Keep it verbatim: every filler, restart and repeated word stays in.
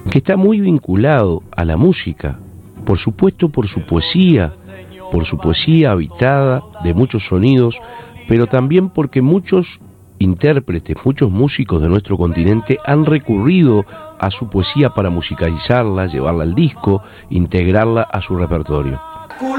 que está muy vinculado a la música, por supuesto por su poesía, por su poesía habitada de muchos sonidos, pero también porque muchos intérpretes, muchos músicos de nuestro continente han recurrido a su poesía para musicalizarla, llevarla al disco, integrarla a su repertorio.